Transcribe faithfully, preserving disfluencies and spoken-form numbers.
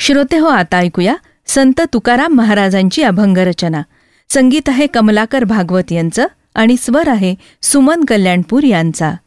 श्रोते हो, आता ऐकूया संत तुकाराम महाराजांची अभंग रचना. संगीत आहे कमलाकर भागवत यांचं आणि स्वर आहे सुमन कल्याणपूर यांचा.